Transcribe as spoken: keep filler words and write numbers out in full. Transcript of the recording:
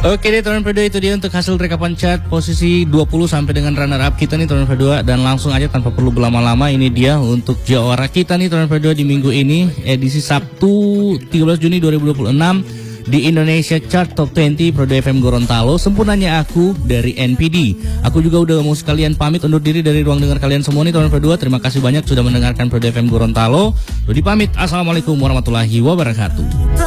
Oke deh teman Fredo, itu dia untuk hasil rekapan chart posisi dua puluh sampai dengan runner up kita nih teman Fredo. Dan langsung aja tanpa perlu berlama-lama, ini dia untuk jawara kita nih teman Fredo di minggu ini, edisi Sabtu tiga belas Juni dua ribu dua puluh enam. Di Indonesia Chart Top dua puluh Fredo F M Gorontalo, sempurnanya aku dari N P D. Aku juga udah mau sekalian pamit undur diri dari ruang dengar kalian semua nih teman Fredo. Terima kasih banyak sudah mendengarkan Fredo F M Gorontalo. Dodi pamit, assalamualaikum warahmatullahi wabarakatuh.